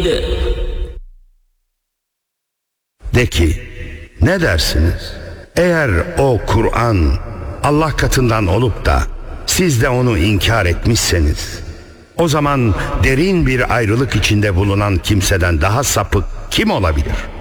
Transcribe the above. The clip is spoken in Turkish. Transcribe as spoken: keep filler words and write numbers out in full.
De ki, ne dersiniz? Eğer o Kur'an Allah katından olup da siz de onu inkar etmişseniz, o zaman derin bir ayrılık içinde bulunan kimseden daha sapık kim olabilir?